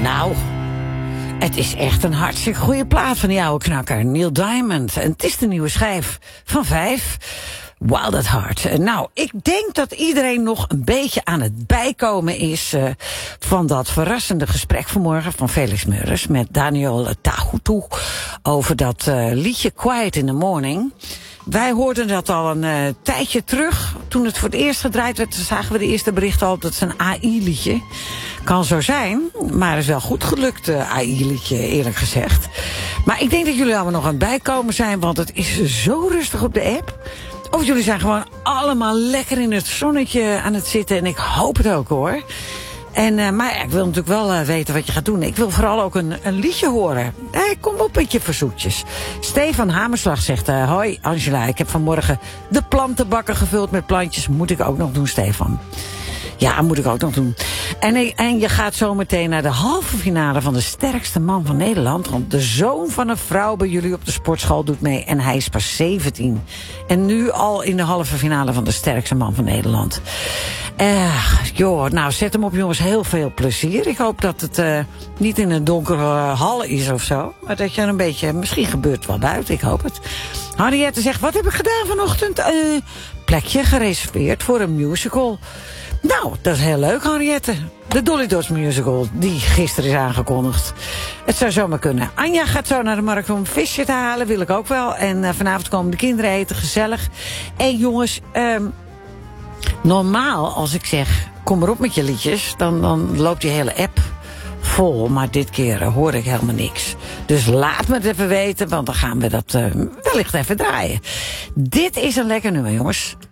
Nou, het is echt een hartstikke goede plaat van die oude knakker, Neil Diamond. En het is de nieuwe schijf van 5, Wild at Heart. Nou, ik denk dat iedereen nog een beetje aan het bijkomen is van dat verrassende gesprek vanmorgen van Felix Meurders met Daniel Tahutu over dat liedje Quiet in the Morning. Wij hoorden dat al een tijdje terug. Toen het voor het eerst gedraaid werd, zagen we de eerste berichten al dat het een AI-liedje. Kan zo zijn, maar het is wel goed gelukt, AI-liedje, eerlijk gezegd. Maar ik denk dat jullie allemaal nog aan het bijkomen zijn, want het is zo rustig op de app. Of jullie zijn gewoon allemaal lekker in het zonnetje aan het zitten. En ik hoop het ook, hoor. Maar ik wil natuurlijk wel weten wat je gaat doen. Ik wil vooral ook een liedje horen. Kom op met je verzoekjes. Stefan Hamerslag zegt, hoi Angela, ik heb vanmorgen de plantenbakken gevuld met plantjes. Moet ik ook nog doen, Stefan? Ja, moet ik ook nog doen. En je gaat zo meteen naar de halve finale van de sterkste man van Nederland. Want de zoon van een vrouw bij jullie op de sportschool doet mee. En hij is pas 17. En nu al in de halve finale van de sterkste man van Nederland. Joh, nou zet hem op, jongens. Heel veel plezier. Ik hoop dat het niet in een donkere hal is of zo. Maar dat je er een beetje, misschien gebeurt het wel buiten. Ik hoop het. Henriette zegt, wat heb ik gedaan vanochtend? Plekje gereserveerd voor een musical. Nou, dat is heel leuk, Henriette. De Dolly Dots musical, die gisteren is aangekondigd. Het zou zomaar kunnen. Anja gaat zo naar de markt om een visje te halen, wil ik ook wel. En vanavond komen de kinderen eten, gezellig. En jongens, normaal als ik zeg, kom maar op met je liedjes, dan loopt die hele app vol. Maar dit keer hoor ik helemaal niks. Dus laat me het even weten, want dan gaan we dat wellicht even draaien. Dit is een lekker nummer, jongens.